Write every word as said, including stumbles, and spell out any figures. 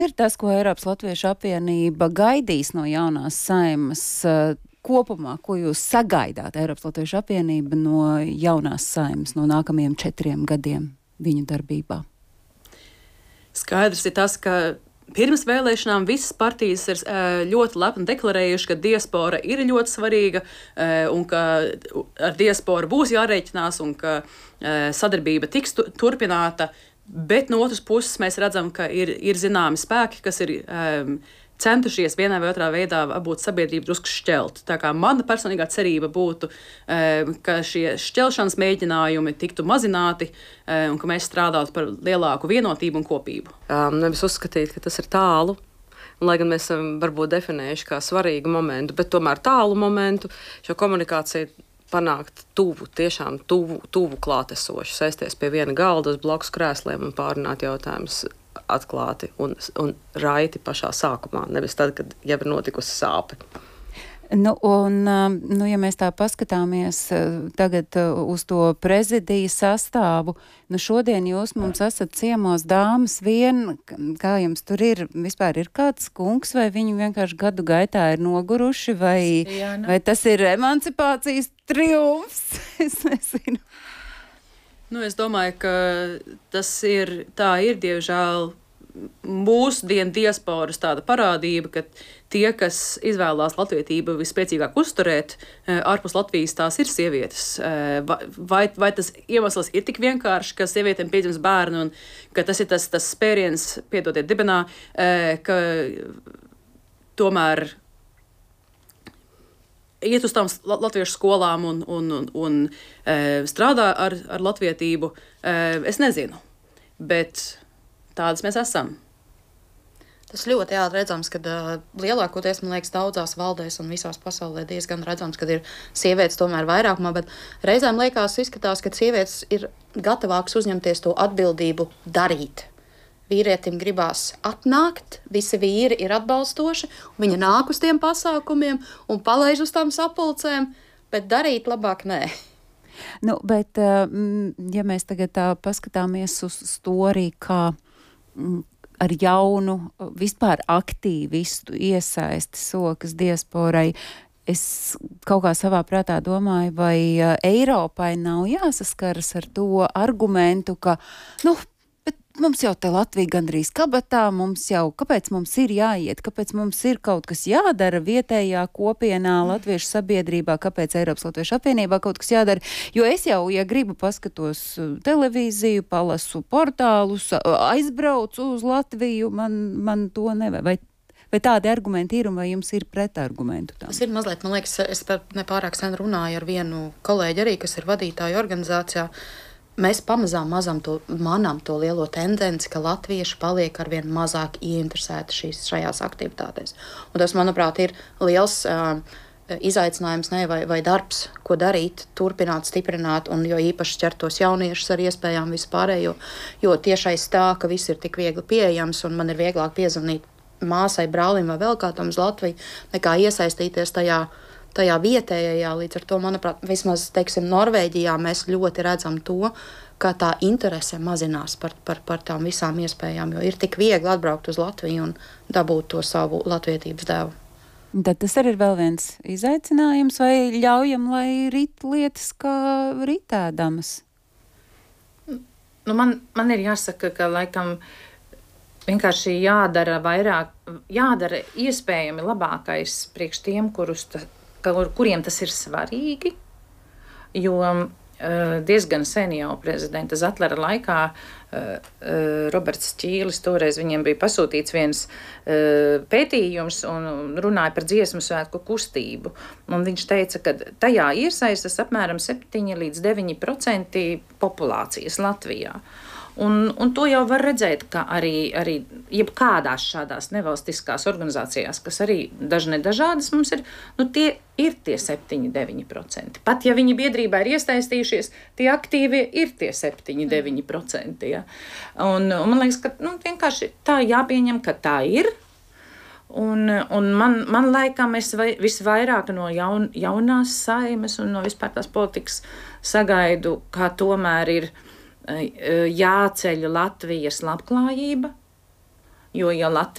Ir tas, ko Eiropas Latviešu apvienība gaidīs no jaunās Saeimas uh, kopumā, ko jūs sagaidāt Eiropas Latviešu apvienība no jaunās Saeimas, no nākamajiem četriem gadiem viņu darbībā? Skaidrs ir tas, ka pirms vēlēšanām visas partijas ir ļoti lepni deklarējuši, ka diaspora ir ļoti svarīga un ka ar diasporu būs jārēķinās un ka sadarbība tiks turpināta. Bet no otras puses mēs redzam, ka ir, ir zināmi spēki, kas ir um, centušies vienā vai otrā veidā būt sabiedrību drusku šķelt. Tā kā mana personīgā cerība būtu, um, ka šie šķelšanas mēģinājumi tiktu mazināti um, un ka mēs strādātu par lielāku vienotību un kopību. Um, nevis uzskatīt, ka tas ir tālu. Lai gan mēs esam varbūt definējuši kā svarīgu momentu, bet tomēr tālu momentu šo komunikāciju panākt tuvu, tiešām tuvu, tuvu klātesoši, sēsties pie viena galda uz blakus krēsliem un pārunāt jautājumus atklāti un, un raiti pašā sākumā, nevis tad, kad jau ir notikusi sāpe. Nu, un, nu, ja mēs tā paskatāmies tagad uz to prezidija sastāvu, nu šodien jūs mums esat ciemos dāmas vien, kā jums tur ir, vispār ir kāds kungs, vai viņi vienkārši gadu gaitā ir noguruši, vai, vai tas ir emancipācijas triumfs? Es nezinu. Nu, es domāju, ka tas ir, tā ir, diemžēl, mūsu dienu diasporas tāda parādība, ka tie, kas izvēlās latvietību vispēcīgāk uzturēt, ārpus Latvijas tās ir sievietes. Vai, vai tas iemesls ir tik vienkārši, ka sievietēm piedzimst bērni un ka tas ir tas, tas spēriens, piedodiet dibenā, ka tomēr iet uz tām latviešu skolām un, un, un, un strādā ar, ar latvietību, es nezinu, bet tādas mēs esam. Tas ļoti jā, redzams, ka uh, lielākoties, man liekas, daudzās valdēs un visās pasaulē diezgan redzams, ka ir sievietes tomēr vairākumā, bet reizēm liekas, izskatās, ka sievietes ir gatavākas uzņemties to atbildību darīt. Vīrietim gribās atnākt, visi vīri ir atbalstoši, viņi nāk uz tiem pasākumiem un palaiž uz tām sapulcēm, bet darīt labāk nē. Nu, bet, ja mēs tagad tā paskatāmies uz to arī kā ar jaunu, vispār aktīvistu iesaisti sokas diasporai, es kaut kā savā prātā domāju, vai Eiropai nav jāsaskaras ar to argumentu, ka, nu, mums jau te Latvija gandrīz kabatā, mums jau, kāpēc mums ir jāiet, kāpēc mums ir kaut kas jādara vietējā kopienā, latviešu sabiedrībā, kāpēc Eiropas Latviešu apvienībā kaut kas jādara, jo es jau, ja gribu paskatos televīziju, palasu portālus, aizbraucu uz Latviju, man, man to nevajag. Vai, vai tādi argumenti ir un vai jums ir pretargumentu tam? Tas ir mazliet, man liekas, es nepārāk sen runāju ar vienu kolēģi arī, kas ir vadītāju organizācijā. Mēs pamazām mazam to, manam to lielo tendenci, ka latvieši paliek arvien mazāk ieinteresēti šīs, šajās aktivitātēs. Un tas, manuprāt, ir liels uh, izaicinājums ne, vai, vai darbs, ko darīt, turpināt, stiprināt, un jo īpaši ķert tos jauniešus ar iespējām vispārējo, jo tiešais tā, ka viss ir tik viegli pieejams, un man ir vieglāk piezvanīt māsai, brālim vai vēl kādam uz Latviju, nekā iesaistīties tajā tajā vietējā, līdz ar to, manuprāt, vismaz, teiksim, Norvēģijā mēs ļoti redzam to, ka tā interese mazinās par, par, par tām visām iespējām, jo ir tik viegli atbraukt uz Latviju un dabūt to savu latvietības devu. Tad tas arī ir vēl viens izaicinājums, vai ļaujam, lai rit lietas kā ritēdamas? Nu, man, man ir jāsaka, ka laikam vienkārši jādara vairāk, jādara iespējami labākais priekš tiem, kurus ta, Kur, kuriem tas ir svarīgi, jo uh, diezgan sen jau prezidenta Zatlera laikā uh, uh, Roberts Ķīlis, toreiz viņiem bija pasūtīts viens uh, pētījums un runāja par dziesmu svētku kustību. Un viņš teica, ka tajā iesaistas apmēram septiņi līdz deviņi procenti populācijas Latvijā. Un, un to jau var redzēt, ka arī, arī jebkādās šādās nevalstiskās organizācijās, kas arī dažne dažādas mums ir, nu tie ir tie septiņi, deviņi procenti. Pat ja viņi biedrībā ir iesaistījušies, tie aktīvie ir tie septiņi, deviņi procenti. Ja? Un, un man liekas, ka nu, vienkārši tā jāpieņem, ka tā ir. Un, un man, man laikam es vai, visvairāk no jaun, jaunās Saeimas un no vispār tās politikas sagaidu, kā tomēr ir jāceļ Latvijas labklājība, Jo, ja Latvija